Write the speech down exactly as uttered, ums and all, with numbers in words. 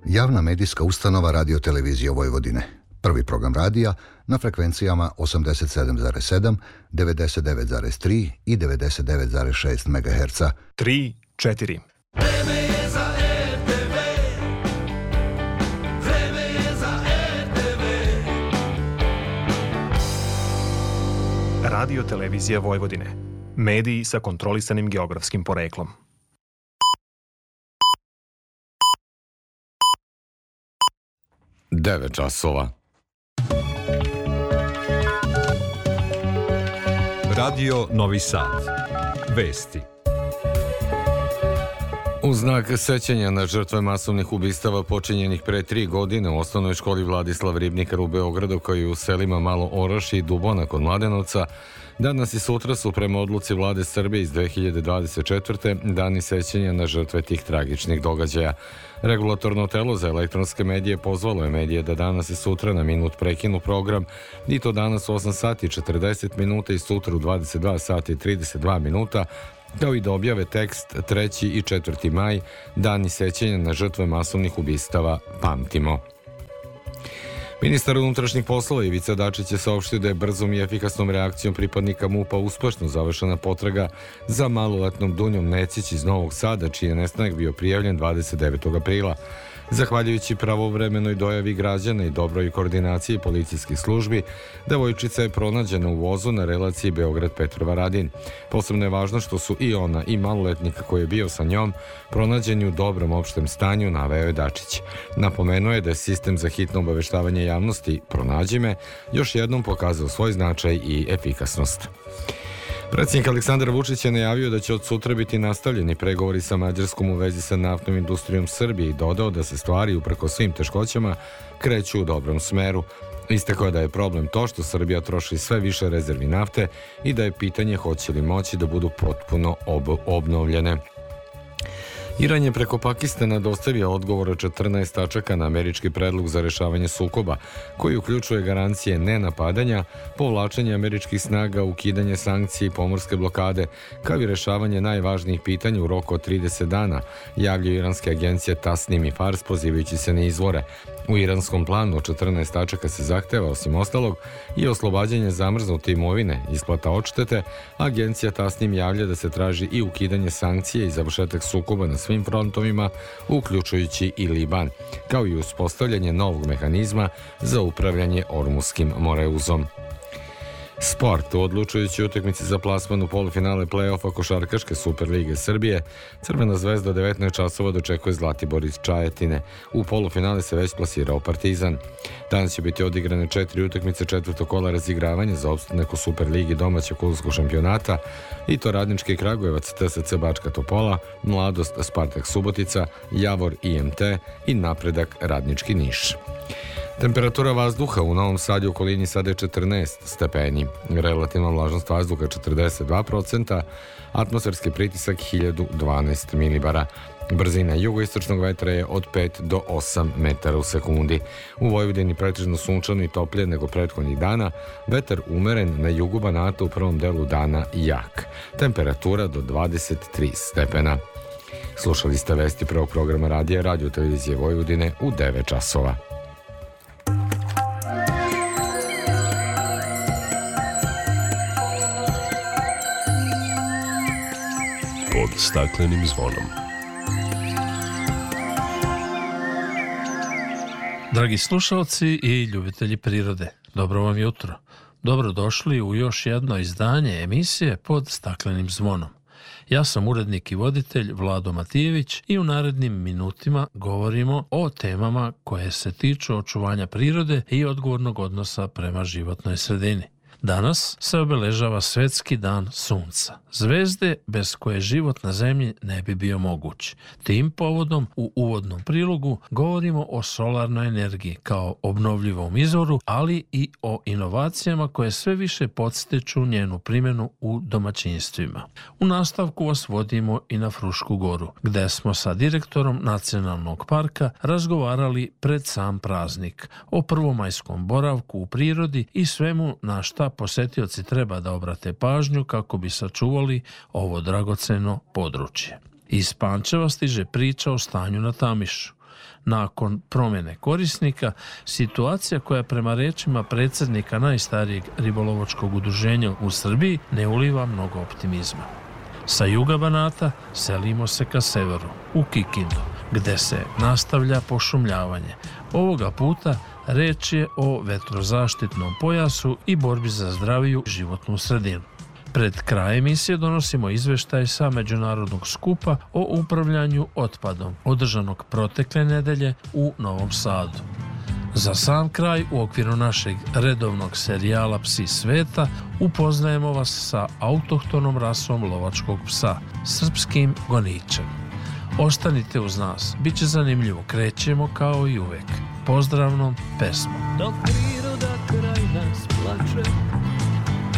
Javna medijska ustanova Radio Televizije Vojvodine. Prvi program radija na frekvencijama osamdeset sedam zarez sedam, devedeset devet zarez tri i devedeset devet zarez šest megaherca. tri, četiri. Vreme je za er te ve. Vreme je za er te ve. Radio Televizija Vojvodine. Mediji sa kontrolisanim geografskim poreklom. devet časova. Radio Novi Sad. Vesti. U znak sećanja na žrtve masovnih ubistava počinjenih pre tri godine u osnovnoj školi Vladislav Ribnikar u Beogradu, kao i u selima Malo Oraš i Dubona kod Mladenovca, danas i sutra su prema odluci Vlade Srbije iz dve hiljade dvadeset četvrte. dani sećanja na žrtve tih tragičnih događaja. Regulatorno telo za elektronske medije pozvalo je medije da danas i sutra na minut prekinu program, i to danas u osam sati i četrdeset minuta i sutra u dvadeset dva sata i trideset dva minuta, kao i da objave tekst treći i četvrti maj, dani sećanja na žrtve masovnih ubistava Pamtimo. Ministar unutrašnjih poslova Ivica Dačić je saopštio da je brzom i efikasnom reakcijom pripadnika MUP-a uspešno završena potraga za maloletnom Dunjom Necić iz Novog Sada, čiji je nestanak bio prijavljen dvadeset devetog aprila. Zahvaljujući pravovremenoj dojavi građana i dobroj koordinaciji policijskih službi, devojčica je pronađena u vozu na relaciji Beograd-Petrovaradin. Posebno je važno što su i ona i maloletnik koji je bio sa njom pronađeni u dobrom opštem stanju, naveo je Dačić. Napomenuo je da je sistem za hitno obaveštavanje javnosti Pronađi me još jednom pokazao svoj značaj i efikasnost. Predsjednik Aleksandar Vučić je najavio da će od sutra biti nastavljeni pregovori sa Mađarskom u vezi sa naftnom industrijom Srbije i dodao da se stvari, uprko svim teškoćama, kreću u dobrom smeru. Istakao je da je problem to što Srbija troši sve više rezervi nafte i da je pitanje hoće li moći da budu potpuno ob- obnovljene. Iran je preko Pakistana dostavio odgovor od četrnaest tačaka na američki predlog za rešavanje sukoba, koji uključuje garancije nenapadanja, povlačenje američkih snaga, ukidanje sankcije i pomorske blokade, kao i rešavanje najvažnijih pitanja u roku od trideset dana, javljaju iranske agencije Tasnim i Fars pozivajući se na izvore. U iranskom planu od četrnaest tačaka se zahteva, osim ostalog, i oslobađanje zamrznute imovine, isplata odštete. Agencija Tasnim javlja da se traži i ukidanje sankcije i završetak sukoba na svim frontovima, uključujući i Liban, kao i uspostavljanje novog mehanizma za upravljanje Ormuskim moreuzom. Sport. U odlučujući utakmici za plasman u polufinale play-offa Košarkaške Superlige Srbije, Crvena zvezda devetnaest časova dočekuje Zlatibor iz Čajetine. U polufinale se već plasirao Partizan. Danas će biti odigrane četiri utakmice četvrtog kola razigravanja za opstanak u Superligi domaćeg klubskog šampionata, i to Radnički Kragujevac, T S C Bačka Topola, Mladost Spartak Subotica, Javor I M T i Napredak Radnički Niš. Temperatura vazduha u Novom Sadu i okolini sada je četrnaest stepeni, relativna vlažnost vazduha četrdeset dva procenta, atmosferski pritisak hiljadu dvanaest milibara. Brzina jugoistočnog vetra je od pet do osam metara u sekundi. U Vojvodini pretežno sunčano i toplije nego prethodnih dana, vetar umeren, na jugu Banata u prvom delu dana jak. Temperatura do dvadeset tri stepena. Slušali ste vesti prvog programa radija Radio Televizije Vojvodine u devet časova. Pod staklenim zvonom. Dragi slušalci i ljubitelji prirode, dobro vam jutro. Dobrodošli u još jedno izdanje emisije Pod staklenim zvonom. Ja sam urednik i voditelj Vlado Matijević i u narednim minutima govorimo o temama koje se tiču očuvanja prirode i odgovornog odnosa prema životnoj sredini. Danas se obeležava Svetski dan sunca, zvezde bez koje život na zemlji ne bi bio moguć. Tim povodom u uvodnom prilogu govorimo o solarnoj energiji kao obnovljivom izvoru, ali i o inovacijama koje sve više podstiču njenu primjenu u domaćinstvima. U nastavku vas vodimo i na Frušku goru, gde smo sa direktorom Nacionalnog parka razgovarali pred sam praznik o prvomajskom boravku u prirodi i svemu na šta posetioci treba da obrate pažnju kako bi sačuvali ovo dragoceno područje. Iz Pančeva stiže priča o stanju na Tamišu. Nakon promjene korisnika, situacija koja prema rečima predsjednika najstarijeg ribolovačkog udruženja u Srbiji ne uliva mnogo optimizma. Sa juga Banata selimo se ka severu, u Kikindu, gde se nastavlja pošumljavanje. Ovoga puta reč je o vetrozaštitnom pojasu i borbi za zdraviju životnu sredinu. Pred kraj emisije donosimo izveštaj sa međunarodnog skupa o upravljanju otpadom, održanog protekle nedelje u Novom Sadu. Za sam kraj, u okviru našeg redovnog serijala Psi sveta, upoznajemo vas sa autohtonom rasom lovačkog psa, srpskim goničem. Ostanite uz nas, bit će zanimljivo, krećemo kao i uvek. Pozdravnom pesmom. Dok priroda kraj nas plače,